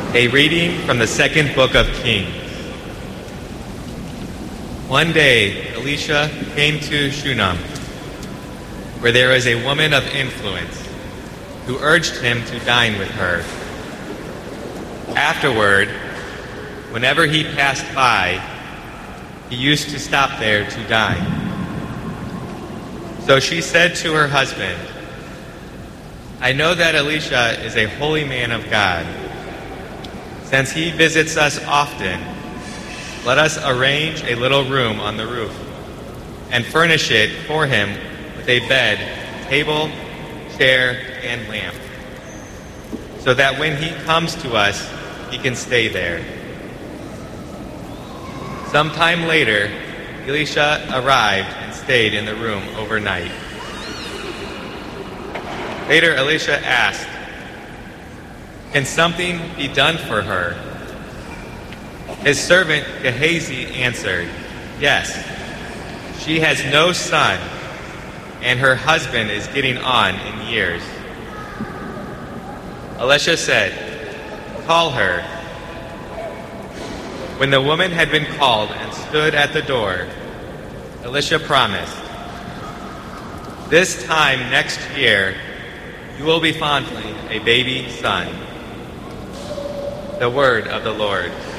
A reading from the second book of Kings. One day, Elisha came to Shunem, where there was a woman of influence, who urged him to dine with her. Afterward, whenever he passed by, he used to stop there to dine. So she said to her husband, "I know that Elisha is a holy man of God. Since he visits us often, let us arrange a little room on the roof and furnish it for him with a bed, table, chair, and lamp, so that when he comes to us, he can stay there." Sometime later, Elisha arrived and stayed in the room overnight. Later, Elisha asked, "Can something be done for her?" His servant Gehazi answered, "Yes, she has no son, and her husband is getting on in years." Elisha said, "Call her." When the woman had been called and stood at the door, Elisha promised, "This time next year, you will be fondling a baby son." The word of the Lord.